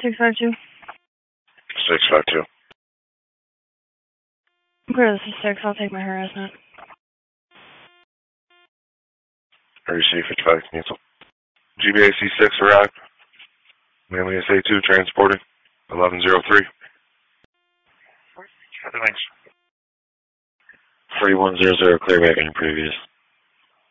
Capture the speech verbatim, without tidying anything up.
six five two. six five two. Clear, this is six. I'll take my harassment. R E C fifty-five, cancel. G B A C six arrived. Manly S A two transporting. eleven oh three. Thanks. three one zero zero, clear back any previous.